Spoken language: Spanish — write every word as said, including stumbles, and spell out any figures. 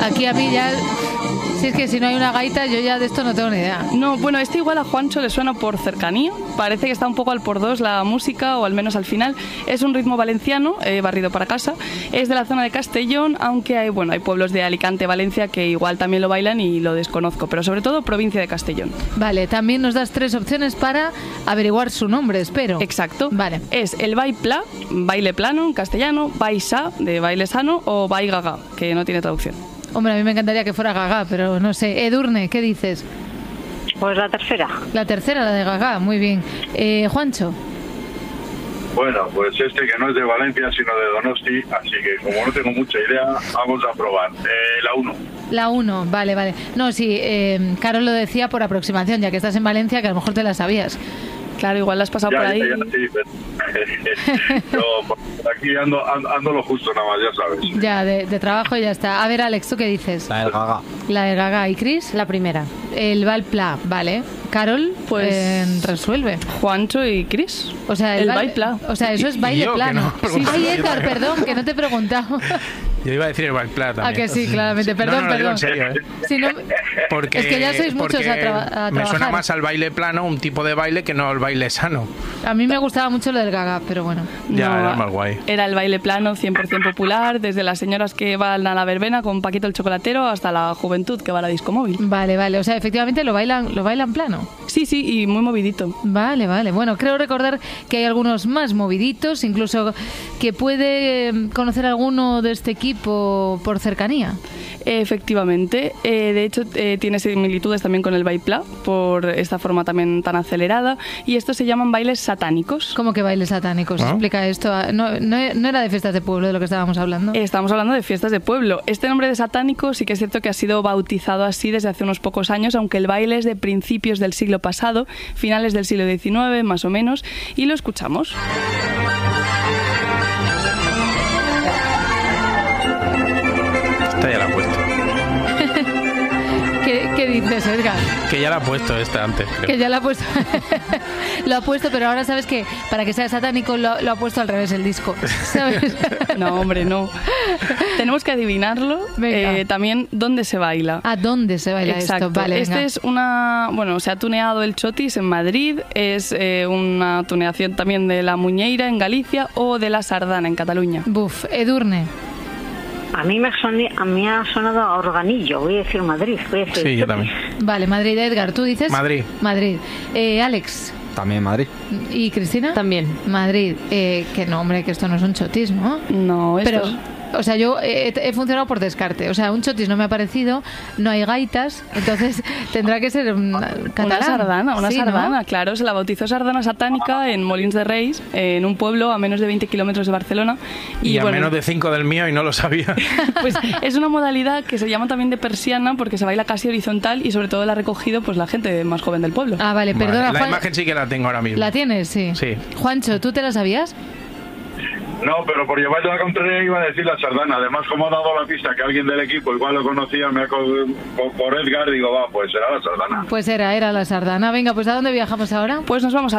Aquí a mí ya... Si es que si no hay una gaita, yo ya de esto no tengo ni idea. No, bueno, este igual a Juancho le suena por cercanía. Parece que está un poco al por dos la música, o al menos al final. Es un ritmo valenciano, eh, barrido para casa. Es de la zona de Castellón, aunque hay, bueno, hay pueblos de Alicante, Valencia, que igual también lo bailan y lo desconozco. Pero sobre todo provincia de Castellón. Vale, también nos das tres opciones para averiguar su nombre, espero. Exacto. Vale. Es el baipla, baile plano en castellano, baisa, de baile sano, o baigaga, que no tiene traducción. Hombre, a mí me encantaría que fuera Gaga, pero no sé. Edurne, ¿qué dices? Pues la tercera. La tercera, la de Gaga, muy bien. Eh, Juancho. Bueno, pues este que no es de Valencia, sino de Donosti, así que como no tengo mucha idea, vamos a probar. Eh, la uno. La uno, vale, vale. No, sí, eh, Carol lo decía por aproximación, ya que estás en Valencia, que a lo mejor te la sabías. Claro, igual la has pasado ya, por ahí. Ya, ya, sí, pero, yo por aquí ando, ando, ando lo justo nada más, ya sabes. Ya, de, de trabajo ya está. A ver, Alex, ¿tú qué dices? La del Gaga. La de Gaga. ¿Y Chris? La primera. El Valpla, vale. Carol, pues eh, resuelve. Juancho y Chris. O sea, el, el ba baipla. O sea, eso es baile yo, plano. no, sí, ay, Edgar, perdón, que no te he preguntado. Yo iba a decir el baipla también. Ah, que sí, claramente. Perdón, no, no, lo digo perdón. en serio, ¿eh? Si no, Porque, es que ya sois muchos a, tra a trabajar. Me suena más al baile plano, un tipo de baile, que no al baile sano. A mí me gustaba mucho lo del Gaga, pero bueno. Ya, No, era más guay. Era el baile plano, cien por ciento popular, desde las señoras que van a la verbena con Paquito el chocolatero hasta la juventud que va a la disco móvil. Vale, vale. O sea, efectivamente lo bailan, lo bailan plano. Sí, sí, y muy movidito. Vale, vale. Bueno, creo recordar que hay algunos más moviditos, incluso que puede conocer alguno de este equipo por cercanía. Efectivamente, eh, de hecho eh, tiene similitudes también con el baipla por esta forma también tan acelerada, y estos se llaman bailes satánicos. ¿Cómo que bailes satánicos? ¿Ah? Explica esto. No, no, no era de fiestas de pueblo de lo que estábamos hablando. Estamos hablando de fiestas de pueblo. Este nombre de satánico sí que es cierto que ha sido bautizado así desde hace unos pocos años, aunque el baile es de principios del siglo pasado, finales del siglo diecinueve más o menos, y lo escuchamos. Esta ya la ha puesto. ¿Qué, ¿Qué dices, Edgar? Que ya la ha puesto esta antes, creo. Que ya lo ha puesto. Lo ha puesto, pero ahora sabes que para que sea satánico lo, lo ha puesto al revés el disco. ¿Sabes? No, hombre, no. Tenemos que adivinarlo. Eh, también dónde se baila. ¿A dónde se baila Exacto. esto? Vale, este venga. es una... Bueno, se ha tuneado el chotis en Madrid, es eh, una tuneación también de la muñeira en Galicia o de la sardana en Cataluña. Buf, Edurne. A mí me, soné, a mí ha sonado a organillo, voy a decir Madrid. Voy a decir Sí, yo también. Vale, Madrid. Edgar, ¿tú dices? Madrid. Madrid. Eh, Alex. También Madrid. ¿Y Cristina? También. Madrid. Eh, que no, hombre, que esto no es un chotis, ¿no? No, esto Pero, es... o sea, yo he, he funcionado por descarte. O sea, un chotis no me ha parecido, no hay gaitas, entonces tendrá que ser un catalán. Una sardana, una Sí, sardana, ¿no? claro. Se la bautizó sardana satánica en Molins de Reis, en un pueblo a menos de veinte kilómetros de Barcelona. Y, Y, a bueno, menos de cinco del mío y no lo sabía. pues es una modalidad que se llama también de persiana porque se baila casi horizontal y sobre todo la ha recogido pues la gente más joven del pueblo. Ah, vale, perdona, Vale, la Juan- imagen sí que la tengo ahora mismo. ¿La tienes? Sí. Sí. Juancho, ¿tú te la sabías? No, pero por llevarte la contraria iba a decir la sardana. Además, como ha dado la pista que alguien del equipo igual lo conocía, me ha co- por, por Edgar, digo, va, pues será la sardana. Pues era, era la sardana. Venga, pues ¿a dónde viajamos ahora? Pues nos vamos a